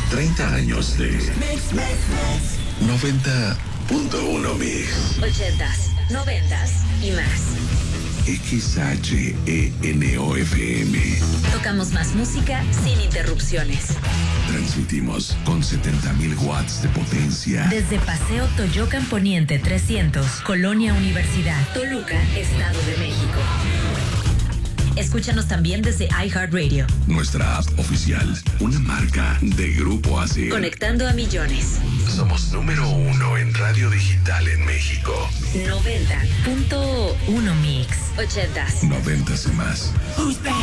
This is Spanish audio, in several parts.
30 años de 90.1 Mix. 80s, 90s y más. XHENOFM. Tocamos más música sin interrupciones. Transmitimos con 70.000 watts de potencia. Desde Paseo Toyocan Poniente 300, Colonia Universidad, Toluca, Estado de México. Escúchanos también desde iHeartRadio. Nuestra app oficial, una marca de Grupo ASIR. Conectando a millones. Somos número 1 en radio digital en México. 90.1 Mix. 80s. 90s y más. Who's bad?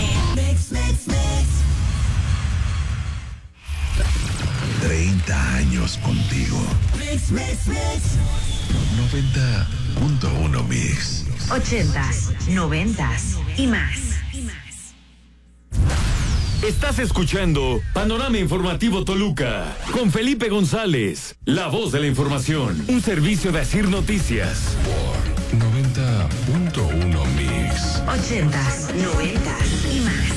30 años contigo. 90.1 Mix. 80s, 90s y más. Estás escuchando Panorama Informativo Toluca con Felipe González, la voz de la información, un servicio de ASIR Noticias. Por 90.1 Mix. 80s, 90s y más.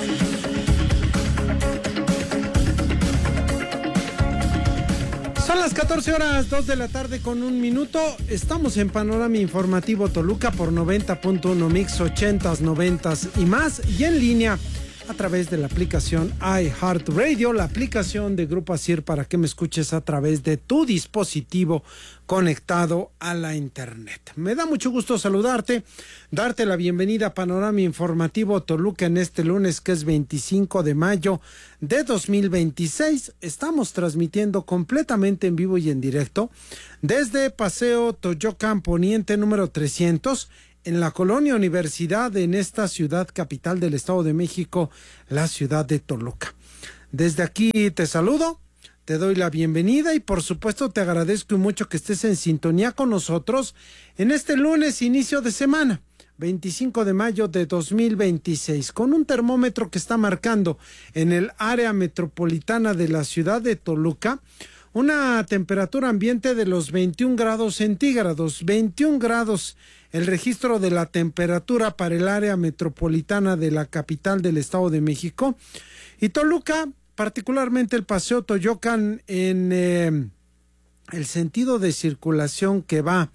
Son las 14 horas, 2 de la tarde con un minuto. Estamos en Panorama Informativo Toluca por 90.1 Mix, 80s, 90s y más. Y en línea a través de la aplicación iHeartRadio, la aplicación de Grupo ASIR para que me escuches a través de tu dispositivo conectado a la internet. Me da mucho gusto saludarte, darte la bienvenida a Panorama Informativo Toluca en este lunes que es 25 de mayo de 2026. Estamos transmitiendo completamente en vivo y en directo desde Paseo Toyocan Poniente número 300 en la Colonia Universidad, en esta ciudad capital del Estado de México, la ciudad de Toluca. Desde aquí te saludo, te doy la bienvenida y por supuesto te agradezco mucho que estés en sintonía con nosotros en este lunes, inicio de semana, 25 de mayo de 2026, con un termómetro que está marcando en el área metropolitana de la ciudad de Toluca una temperatura ambiente de los 21 grados centígrados, 21 grados el registro de la temperatura para el área metropolitana de la capital del Estado de México. Y Toluca, particularmente el Paseo Toyocan, en el sentido de circulación que va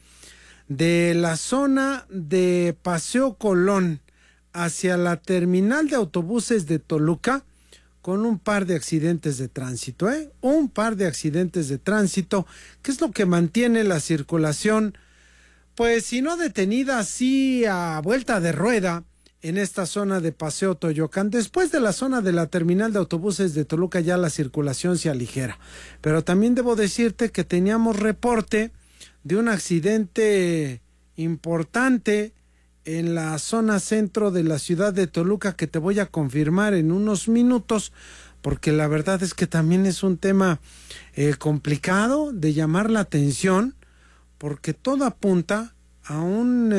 de la zona de Paseo Colón hacia la terminal de autobuses de Toluca, con un par de accidentes de tránsito, un par de accidentes de tránsito, que es lo que mantiene la circulación, pues si no detenida, sí a vuelta de rueda en esta zona de Paseo Toyocan. Después de la zona de la terminal de autobuses de Toluca ya la circulación se aligera, pero también debo decirte que teníamos reporte de un accidente importante en la zona centro de la ciudad de Toluca que te voy a confirmar en unos minutos, porque la verdad es que también es un tema complicado de llamar la atención, porque todo apunta a un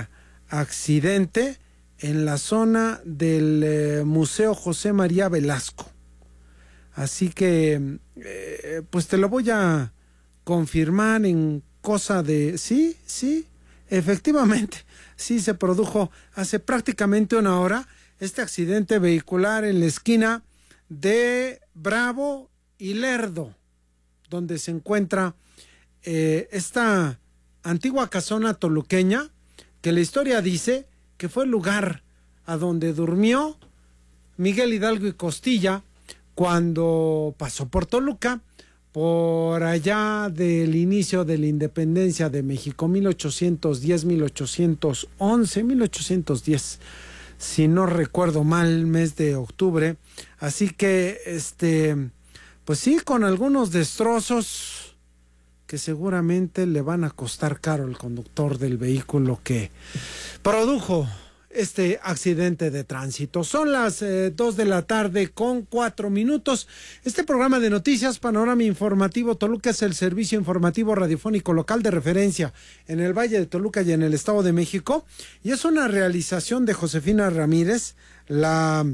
accidente en la zona del Museo José María Velasco. Así que pues te lo voy a confirmar en cosa de... Sí, efectivamente, sí se produjo hace prácticamente una hora este accidente vehicular en la esquina de Bravo y Lerdo, donde se encuentra esta antigua casona toluqueña, que la historia dice que fue el lugar a donde durmió Miguel Hidalgo y Costilla cuando pasó por Toluca, por allá del inicio de la independencia de México, 1810, 1811, 1810, si no recuerdo mal, mes de octubre. Así que, pues sí, con algunos destrozos que seguramente le van a costar caro al conductor del vehículo que produjo este accidente de tránsito. Son las 2 de la tarde con 4 minutos. Este programa de noticias, Panorama Informativo Toluca, es el servicio informativo radiofónico local de referencia en el Valle de Toluca y en el Estado de México. Y es una realización de Josefina Ramírez. La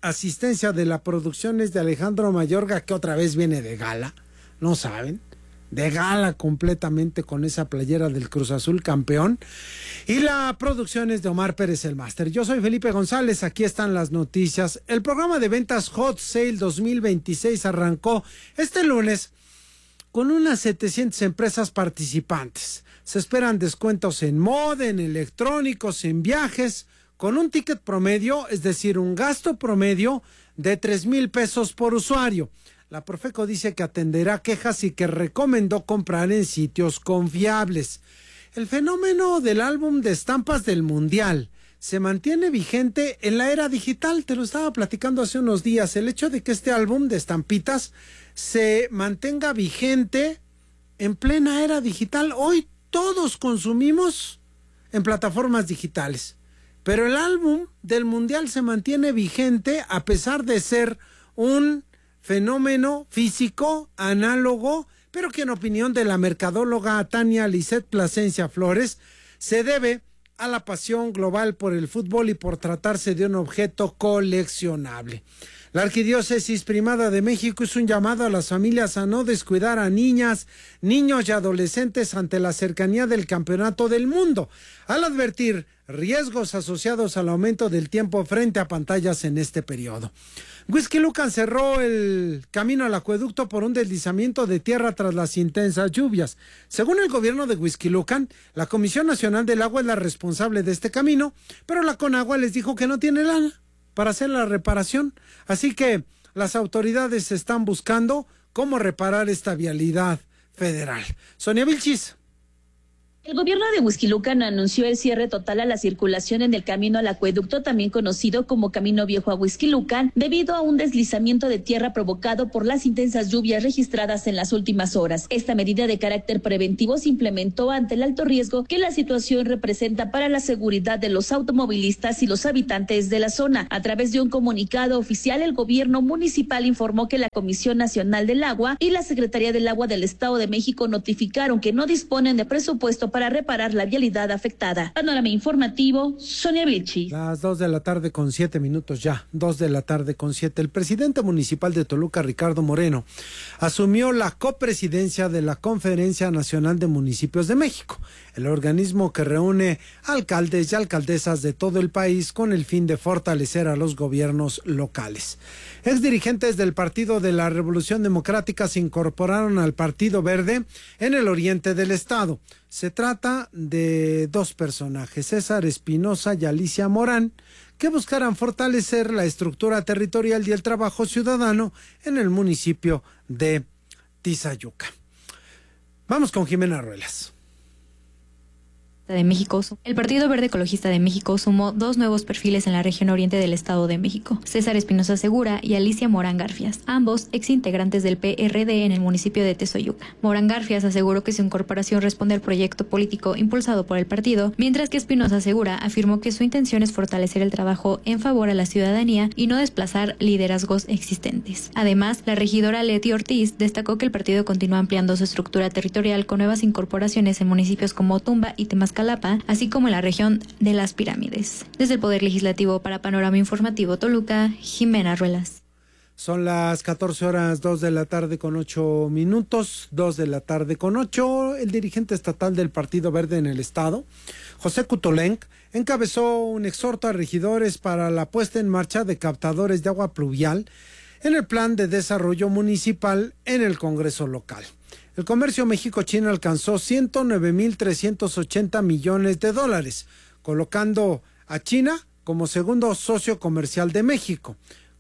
asistencia de la producción es de Alejandro Mayorga, que otra vez viene de gala. ¿No saben? de gala completamente con esa playera del Cruz Azul campeón. Y la producción es de Omar Pérez el Máster. Yo soy Felipe González, aquí están las noticias. El programa de ventas Hot Sale 2026 arrancó este lunes con unas 700 empresas participantes. Se esperan descuentos en moda, en electrónicos, en viajes, con un ticket promedio, es decir, un gasto promedio de 3,000 pesos por usuario. La Profeco dice que atenderá quejas y que recomendó comprar en sitios confiables. El fenómeno del álbum de estampas del Mundial se mantiene vigente en la era digital. Te lo estaba platicando hace unos días. El hecho de que este álbum de estampitas se mantenga vigente en plena era digital. Hoy todos consumimos en plataformas digitales, pero el álbum del Mundial se mantiene vigente a pesar de ser un fenómeno físico, análogo, pero que en opinión de la mercadóloga Tania Lisset Plasencia Flores, se debe a la pasión global por el fútbol y por tratarse de un objeto coleccionable. La Arquidiócesis Primada de México hizo un llamado a las familias a no descuidar a niñas, niños y adolescentes ante la cercanía del Campeonato del Mundo, al advertir riesgos asociados al aumento del tiempo frente a pantallas en este periodo. Huixquilucan cerró el camino al acueducto por un deslizamiento de tierra tras las intensas lluvias. Según el gobierno de Huixquilucan, la Comisión Nacional del Agua es la responsable de este camino, pero la Conagua les dijo que no tiene lana para hacer la reparación. Así que las autoridades están buscando cómo reparar esta vialidad federal. Sonia Vilchis. El gobierno de Huixquilucan anunció el cierre total a la circulación en el camino al acueducto, también conocido como Camino Viejo a Huixquilucan, debido a un deslizamiento de tierra provocado por las intensas lluvias registradas en las últimas horas. Esta medida de carácter preventivo se implementó ante el alto riesgo que la situación representa para la seguridad de los automovilistas y los habitantes de la zona. A través de un comunicado oficial, el gobierno municipal informó que la Comisión Nacional del Agua y la Secretaría del Agua del Estado de México notificaron que no disponen de presupuesto para reparar la vialidad afectada. Panorama informativo, Sonia Vilchi. Las 2:07 p.m. ya, 2:07 p.m. El presidente municipal de Toluca, Ricardo Moreno, asumió la copresidencia de la Conferencia Nacional de Municipios de México, el organismo que reúne alcaldes y alcaldesas de todo el país con el fin de fortalecer a los gobiernos locales. Exdirigentes del Partido de la Revolución Democrática se incorporaron al Partido Verde en el oriente del estado. Se trata de dos personajes, César Espinosa y Alicia Morán, que buscarán fortalecer la estructura territorial y el trabajo ciudadano en el municipio de Tizayuca. Vamos con Jimena Ruelas. De México, el Partido Verde Ecologista de México sumó dos nuevos perfiles en la región oriente del Estado de México, César Espinosa Segura y Alicia Morán Garfias, ambos exintegrantes del PRD en el municipio de Tizayuca. Morán Garfias aseguró que su incorporación responde al proyecto político impulsado por el partido, mientras que Espinosa Segura afirmó que su intención es fortalecer el trabajo en favor a la ciudadanía y no desplazar liderazgos existentes. Además, la regidora Leti Ortiz destacó que el partido continúa ampliando su estructura territorial con nuevas incorporaciones en municipios como Tumba y Temascalapa, así como en la región de las Pirámides. Desde el Poder Legislativo para Panorama Informativo Toluca, Jimena Ruelas. Son las 14:00, 2:08 p.m, 2:08 p.m. El dirigente estatal del Partido Verde en el estado, José Kutolenc, encabezó un exhorto a regidores para la puesta en marcha de captadores de agua pluvial en el Plan de Desarrollo Municipal en el Congreso local. El comercio México-China alcanzó 109,380 millones de dólares, colocando a China como segundo socio comercial de México.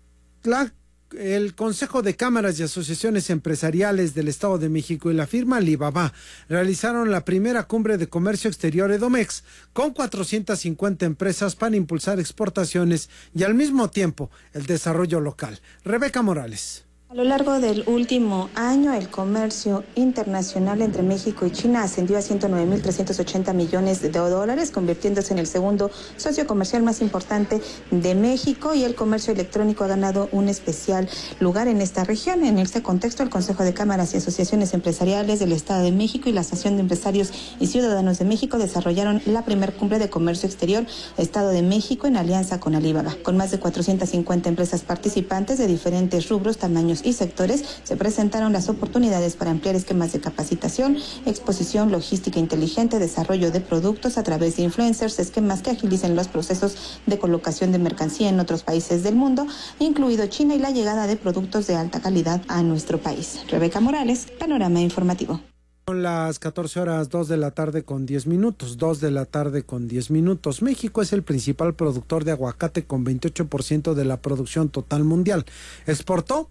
El Consejo de Cámaras y Asociaciones Empresariales del Estado de México y la firma Alibaba realizaron la primera cumbre de comercio exterior Edomex con 450 empresas para impulsar exportaciones y al mismo tiempo el desarrollo local. Rebeca Morales. A lo largo del último año, el comercio internacional entre México y China ascendió a 109,380 millones de dólares, convirtiéndose en el segundo socio comercial más importante de México, y el comercio electrónico ha ganado un especial lugar en esta región. En este contexto, el Consejo de Cámaras y Asociaciones Empresariales del Estado de México y la Asociación de Empresarios y Ciudadanos de México desarrollaron la primer cumbre de comercio exterior Estado de México en alianza con Alibaba, con más de 450 empresas participantes de diferentes rubros, tamaños y sectores se presentaron las oportunidades para ampliar esquemas de capacitación, exposición, logística inteligente, desarrollo de productos a través de influencers, esquemas que agilicen los procesos de colocación de mercancía en otros países del mundo, incluido China, y la llegada de productos de alta calidad a nuestro país. Rebeca Morales, Panorama Informativo. Son las 14 horas, 2 de la tarde con 10 minutos, 2 de la tarde con 10 minutos. México es el principal productor de aguacate con 28% de la producción total mundial. Exportó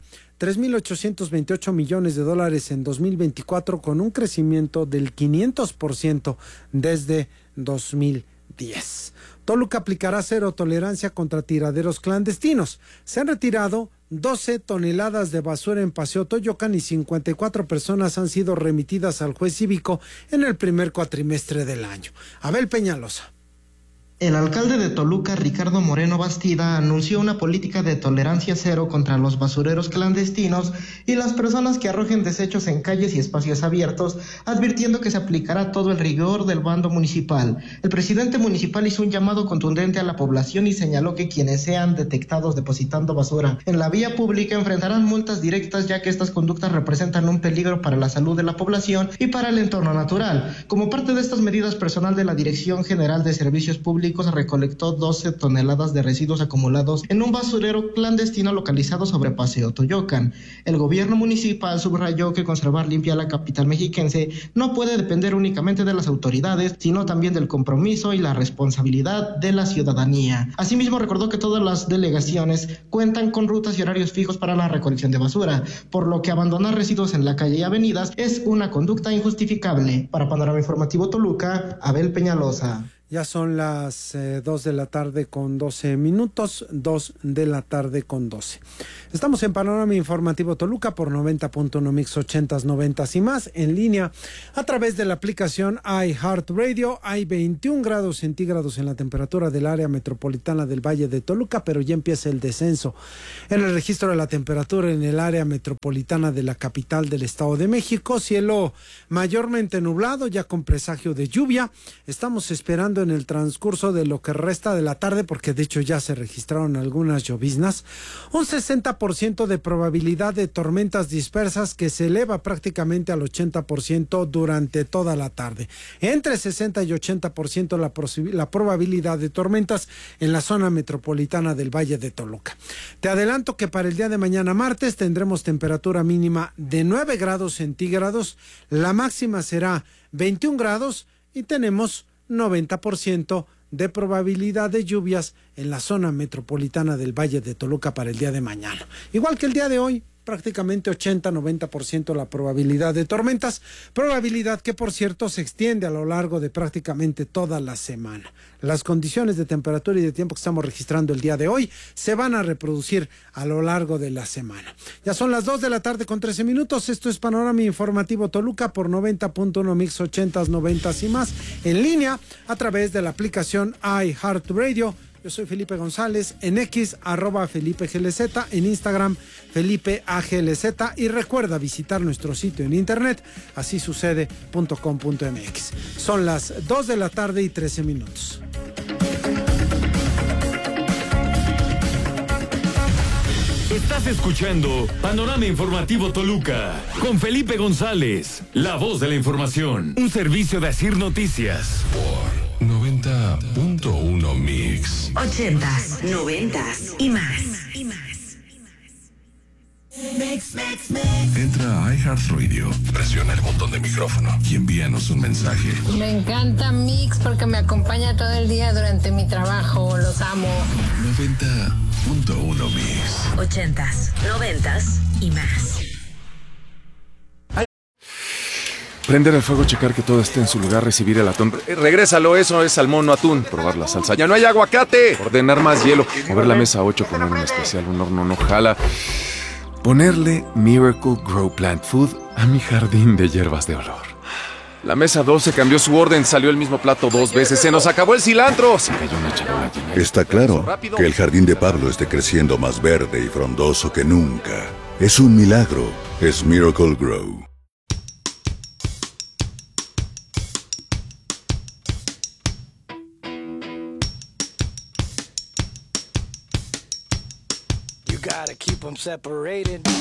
3.828 millones de dólares en 2024 con un crecimiento del 500% desde 2010. Toluca aplicará cero tolerancia contra tiraderos clandestinos. Se han retirado 12 toneladas de basura en Paseo Toyocan y 54 personas han sido remitidas al juez cívico en el primer cuatrimestre del año. Abel Peñalosa. El alcalde de Toluca, Ricardo Moreno Bastida, anunció una política de tolerancia cero contra los basureros clandestinos y las personas que arrojen desechos en calles y espacios abiertos, advirtiendo que se aplicará todo el rigor del bando municipal. El presidente municipal hizo un llamado contundente a la población y señaló que quienes sean detectados depositando basura en la vía pública enfrentarán multas directas, ya que estas conductas representan un peligro para la salud de la población y para el entorno natural. Como parte de estas medidas, personal de la Dirección General de Servicios Públicos recolectó 12 toneladas de residuos acumulados en un basurero clandestino localizado sobre Paseo Toyocan. El gobierno municipal subrayó que conservar limpia la capital mexiquense no puede depender únicamente de las autoridades, sino también del compromiso y la responsabilidad de la ciudadanía. Asimismo, recordó que todas las delegaciones cuentan con rutas y horarios fijos para la recolección de basura, por lo que abandonar residuos en la calle y avenidas es una conducta injustificable. Para Panorama Informativo Toluca, Abel Peñalosa. Ya son las 2 de la tarde con 12 minutos, 2 de la tarde con 12. Estamos en Panorama Informativo Toluca por 90.1 Mix 80s, 90s y más, en línea a través de la aplicación iHeartRadio. Hay 21 grados centígrados en la temperatura del área metropolitana del Valle de Toluca, pero ya empieza el descenso en el registro de la temperatura en el área metropolitana de la capital del Estado de México. Cielo mayormente nublado, ya con presagio de lluvia. Estamos esperando en el transcurso de lo que resta de la tarde, porque de hecho ya se registraron algunas lloviznas, un 60% de probabilidad de tormentas dispersas que se eleva prácticamente al 80% durante toda la tarde. Entre 60 y 80% la probabilidad de tormentas en la zona metropolitana del Valle de Toluca. Te adelanto que para el día de mañana martes tendremos temperatura mínima de 9 grados centígrados, la máxima será 21 grados y tenemos 90% de probabilidad de lluvias en la zona metropolitana del Valle de Toluca para el día de mañana. Igual que el día de hoy, prácticamente 80-90% la probabilidad de tormentas, probabilidad que por cierto se extiende a lo largo de prácticamente toda la semana. Las condiciones de temperatura y de tiempo que estamos registrando el día de hoy se van a reproducir a lo largo de la semana. Ya son las 2 de la tarde con 13 minutos, esto es Panorama Informativo Toluca por 90.1 Mix 80s, 90s y más, en línea a través de la aplicación iHeartRadio. Yo soy Felipe González, en X, @FelipeGLZ, en Instagram, FelipeAGLZ, y recuerda visitar nuestro sitio en internet, asisucede.com.mx. Son las 2 de la tarde y 13 minutos. Estás escuchando Panorama Informativo Toluca con Felipe González, la voz de la información, un servicio de Asir Noticias. 90.1 Mix 80s, 90s y más. Entra a iHeartRadio, presiona el botón de micrófono y envíanos un mensaje. Me encanta Mix porque me acompaña todo el día durante mi trabajo, los amo. 90.1 Mix 80s, 90s y más. Prender el fuego, checar que todo esté en su lugar, recibir el atún. Regrésalo, eso es salmón, no atún. Probar la salsa. ¡Ya no hay aguacate! Ordenar más hielo. Mover la mesa 8, poner un especial, un horno no jala. Ponerle Miracle Grow Plant Food a mi jardín de hierbas de olor. La mesa 12 cambió su orden, salió el mismo plato 2 veces. ¡Se nos acabó el cilantro! Se cayó una charola llena. Está claro que el jardín de Pablo esté creciendo más verde y frondoso que nunca. Es un milagro. Es Miracle Grow. Gotta keep them separated.